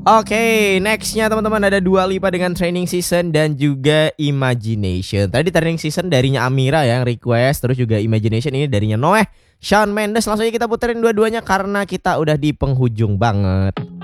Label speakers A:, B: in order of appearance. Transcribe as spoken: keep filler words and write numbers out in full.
A: Oke, nextnya teman-teman ada Dua Lipa dengan Training Season dan juga Imagination. Tadi Training Season darinya Amira yang request, terus juga Imagination ini darinya Noeh, Shawn Mendes. Langsung aja kita puterin dua-duanya karena kita udah di penghujung banget.